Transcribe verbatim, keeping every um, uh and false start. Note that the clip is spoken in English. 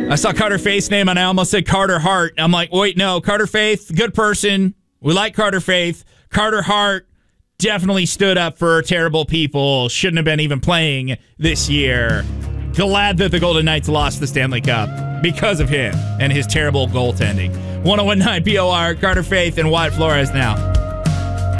I saw Carter Faith's name and I almost said Carter Hart. I'm like, wait, no, Carter Faith, good person. We like Carter Faith. Carter Hart definitely stood up for terrible people. Shouldn't have been even playing this year. Glad that the Golden Knights lost the Stanley Cup because of him and his terrible goaltending. one oh one point nine B O R, Carter Faith and Wyatt Flores now.